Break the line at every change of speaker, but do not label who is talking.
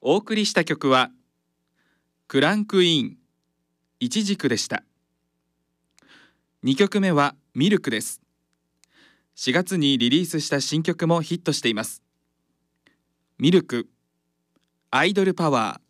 お送りした曲はクランクインイチジクでした。2曲目はミルクです。4月にリリースした新曲もヒットしています。ミルク、アイドルパワー。